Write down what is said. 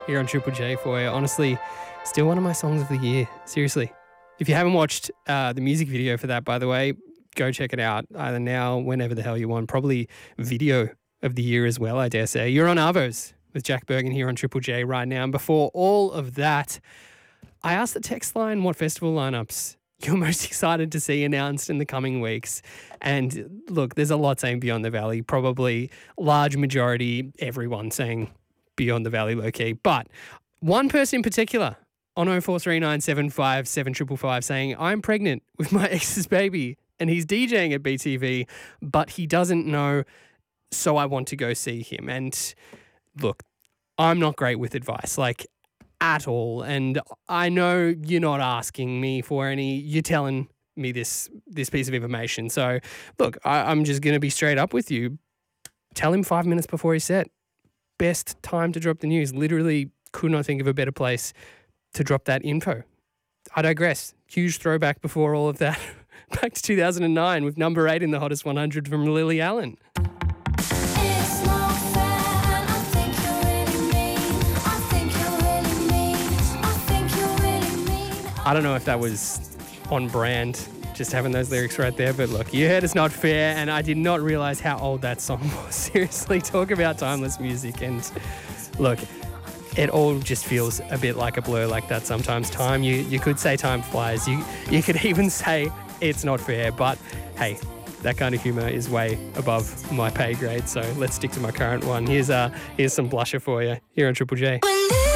here on Triple J for you. Honestly, still one of my songs of the year. Seriously. If you haven't watched the music video for that, by the way, go check it out either now, whenever the hell you want. Probably video of the year as well, I dare say. You're on Arvos with Jack Bergen here on Triple J right now. And before all of that, I asked the text line what festival lineups you're most excited to see announced in the coming weeks. And look, there's a lot saying Beyond the Valley, probably large majority, everyone saying Beyond the Valley low key. But one person in particular on 0439757555 saying, I'm pregnant with my ex's baby and he's DJing at BTV, but he doesn't know, so I want to go see him. And look, I'm not great with advice, like at all. And I know you're not asking me for any, you're telling me this piece of information. So look, I'm just going to be straight up with you. Tell him 5 minutes before his set. Best time to drop the news. Literally could not think of a better place to drop that info. I digress. Huge throwback before all of that. Back to 2009 with number 8 in the Hottest 100 from Lily Allen. I don't know if that was on brand, just having those lyrics right there, but look, you heard It's Not Fair, and I did not realise how old that song was. Seriously, talk about timeless music. And look, it all just feels a bit like a blur like that sometimes. Time, you could say time flies. You could even say it's not fair, but hey, that kind of humour is way above my pay grade, so let's stick to my current one. Here's some Blusher for you here on Triple J.